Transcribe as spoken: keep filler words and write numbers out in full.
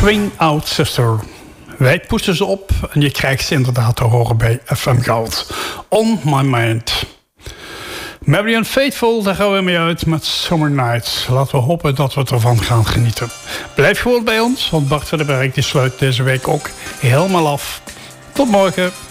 Swing Out Sister. Wij poetsen ze op en je krijgt ze inderdaad te horen bij F M Goud. On My Mind. Marianne Faithfull, daar gaan we mee uit met Summer Nights. Laten we hopen dat we ervan gaan genieten. Blijf gewoon bij ons, want Bart van den Berg die sluit deze week ook helemaal af. Tot morgen.